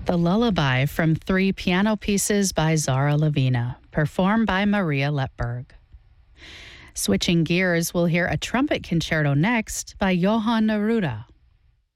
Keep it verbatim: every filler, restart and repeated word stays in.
The Lullaby from three piano pieces by Zara Lavina, performed by Maria Lepberg. Switching gears, we'll hear a trumpet concerto next by Johann Neruda.